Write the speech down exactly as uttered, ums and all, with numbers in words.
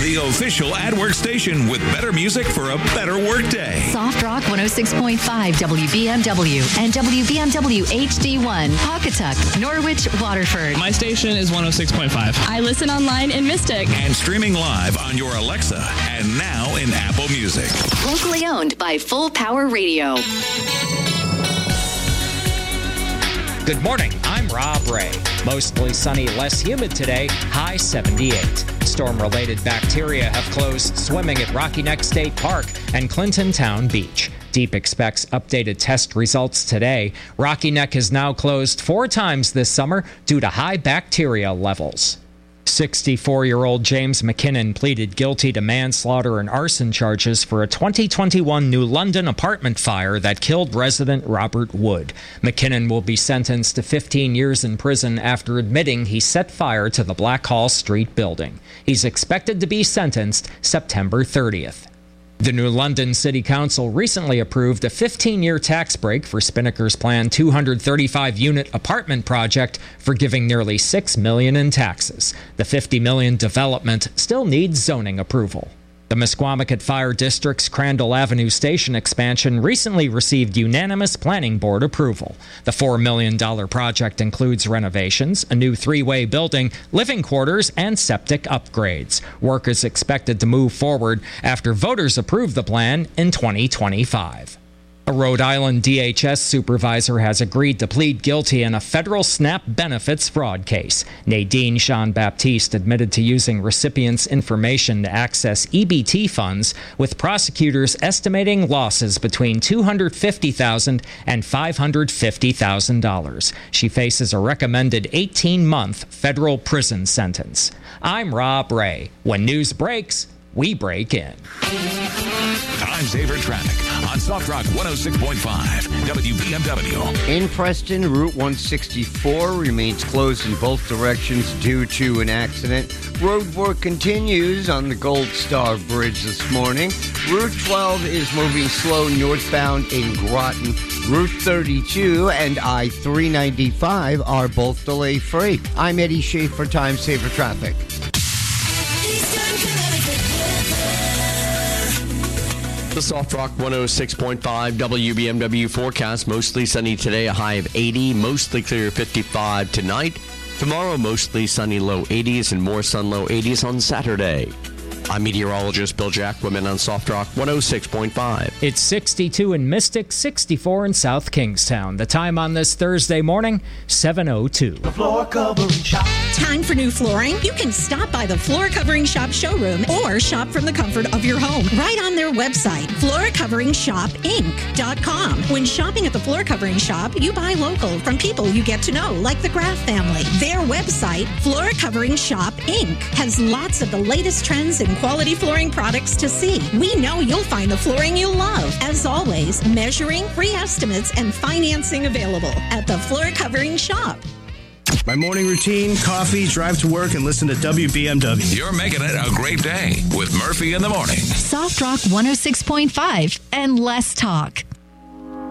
the official AdWork station with better music for a better workday. Soft Rock one oh six point five W B M W and W B M W H D one, Pawcatuck, Norwich, Waterford. My station is one oh six point five. I listen online in Mystic. And streaming live on your Alexa and now in Apple Music. Locally owned by Full Power Radio. Good morning, I'm Rob Ray. Mostly sunny, less humid today, high seventy-eight. Storm-related bacteria have closed swimming at Rocky Neck State Park and Clinton Town Beach. Deep expects updated test results today. Rocky Neck has now closed four times this summer due to high bacteria levels. sixty-four-year-old James McKinnon pleaded guilty to manslaughter and arson charges for a twenty twenty-one New London apartment fire that killed resident Robert Wood. McKinnon will be sentenced to fifteen years in prison after admitting he set fire to the Blackhall Street building. He's expected to be sentenced September thirtieth. The New London City Council recently approved a fifteen-year tax break for Spinnaker's planned two hundred thirty-five unit apartment project, forgiving nearly six million dollars in taxes. The fifty million dollars development still needs zoning approval. The Mesquamacut Fire District's Crandall Avenue Station expansion recently received unanimous planning board approval. The four million dollars project includes renovations, a new three-way building, living quarters, and septic upgrades. Work is expected to move forward after voters approve the plan in twenty twenty-five. A Rhode Island D H S supervisor has agreed to plead guilty in a federal SNAP benefits fraud case. Nadine Jean-Baptiste admitted to using recipients' information to access E B T funds, with prosecutors estimating losses between two hundred fifty thousand dollars and five hundred fifty thousand dollars. She faces a recommended eighteen-month federal prison sentence. I'm Rob Ray. When news breaks, we break in. Time saver traffic on Soft Rock one oh six point five W B M W. In Preston, Route one sixty-four remains closed in both directions due to an accident. Road work continues on the Gold Star Bridge this morning. Route twelve is moving slow northbound in Groton. Route thirty-two and I three ninety-five are both delay-free. I'm Eddie Schaefer, Time Saver Traffic. The Soft Rock one oh six point five W B M W forecast. Mostly sunny today, a high of eighty. Mostly clear, fifty-five tonight. Tomorrow, mostly sunny, low eighties, and more sun, low eighties on Saturday. I'm meteorologist Bill Jackwoman on Soft Rock one oh six point five. It's sixty-two in Mystic, sixty-four in South Kingstown. The time on this Thursday morning, seven oh two. The Floor Covering Shop. Time for new flooring? You can stop by the Floor Covering Shop showroom or shop from the comfort of your home right on their website, floor covering shop inc dot com. When shopping at the Floor Covering Shop, you buy local from people you get to know, like the Graff family. Their website, Floor Covering Shop Incorporated, has lots of the latest trends in quality flooring products to see. We know you'll find the flooring you love. As always, measuring, free estimates, and financing available at the Floor Covering Shop. My morning routine, coffee, drive to work, and listen to W B M W. You're making it a great day with Murphy in the morning. Soft Rock one oh six point five and less talk.